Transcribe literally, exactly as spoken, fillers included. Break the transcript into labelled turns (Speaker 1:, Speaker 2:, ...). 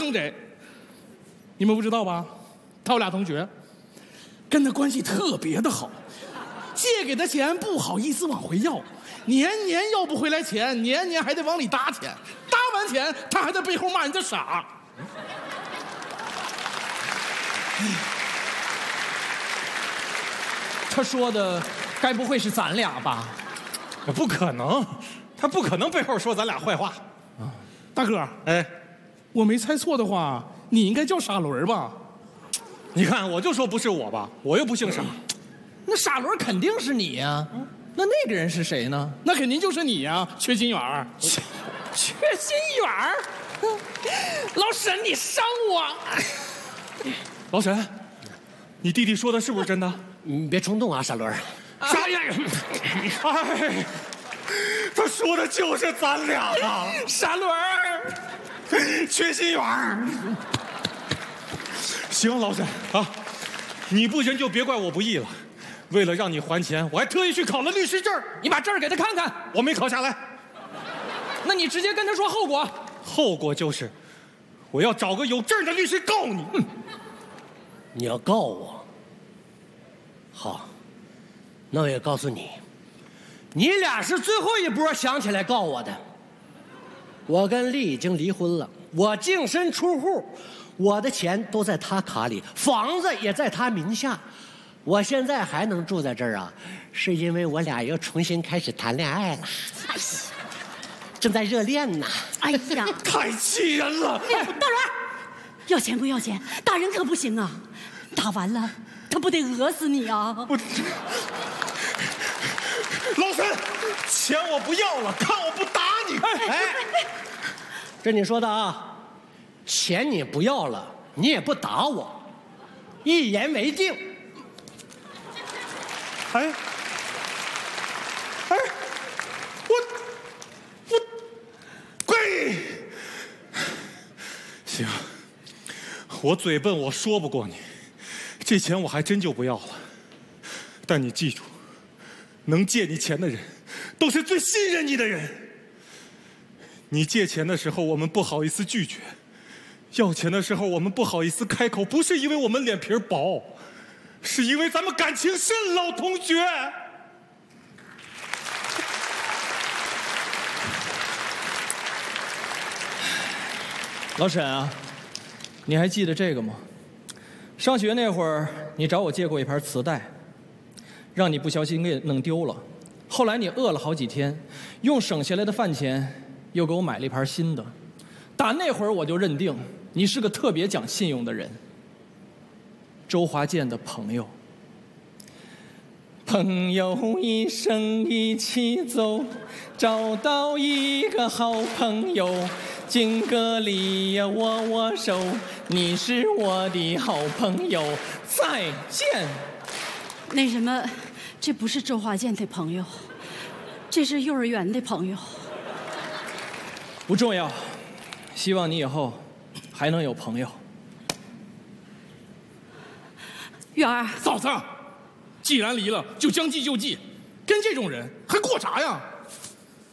Speaker 1: 坑贼。你们不知道吧？他有俩同学，跟他关系特别的好，借给他钱不好意思往回要，年年要不回来钱，年年还得往里搭钱，搭完钱他还在背后骂人家傻。
Speaker 2: 他说的该不会是咱俩吧？
Speaker 3: 不可能，他不可能背后说咱俩坏话。
Speaker 1: 啊，大哥，
Speaker 3: 哎，
Speaker 1: 我没猜错的话，你应该叫傻轮吧？
Speaker 3: 你看，我就说不是我吧，我又不姓傻。
Speaker 2: 那傻轮肯定是你呀、啊。那那个人是谁呢？
Speaker 1: 那肯定就是你呀、啊，缺心眼儿。
Speaker 2: 缺缺心眼儿？老沈，你伤我！
Speaker 3: 老沈，你弟弟说的是不是真的？
Speaker 4: 你别冲动啊，傻轮。
Speaker 3: 啥呀？哎，他说的就是咱俩啊！
Speaker 2: 傻轮儿，
Speaker 3: 缺心眼儿。行，老沈啊，你不行就别怪我不义了。为了让你还钱，我还特意去考了律师证。
Speaker 2: 你把证给他看看。
Speaker 3: 我没考下来。
Speaker 2: 那你直接跟他说后果。
Speaker 3: 后果就是，我要找个有证的律师告你。嗯，
Speaker 4: 你要告我？好，那我也告诉你，你俩是最后一波想起来告我的。我跟丽已经离婚了，我净身出户，我的钱都在他卡里，房子也在他名下。我现在还能住在这儿啊，是因为我俩又重新开始谈恋爱了，正在热恋呢。
Speaker 5: 哎呀，
Speaker 3: 太气人了！
Speaker 5: 哎呀，大人，要钱不要钱，打人可不行啊！打完了，他不得讹死你啊！
Speaker 3: 我老沈，钱我不要了，看我不打你！
Speaker 4: 哎，这你说的啊，钱你不要了，你也不打我，一言为定。
Speaker 3: 哎，哎，我我跪！行，我嘴笨，我说不过你，这钱我还真就不要了。但你记住，能借你钱的人，都是最信任你的人。你借钱的时候，我们不好意思拒绝；要钱的时候，我们不好意思开口，不是因为我们脸皮薄。是因为咱们感情深，老同学。
Speaker 2: 老沈啊，你还记得这个吗？上学那会儿，你找我借过一盘磁带，让你不小心给弄丢了。后来你饿了好几天，用省下来的饭钱又给我买了一盘新的。打那会儿我就认定你是个特别讲信用的人。周华健的朋友，朋友一生一起走，找到一个好朋友，敬个礼呀，握握手，你是我的好朋友，再见。
Speaker 5: 那什么，这不是周华健的朋友，这是幼儿园的朋友。
Speaker 2: 不重要，希望你以后还能有朋友。
Speaker 5: 元儿，
Speaker 1: 嫂子，既然离了，就将计就计，跟这种人还过啥呀？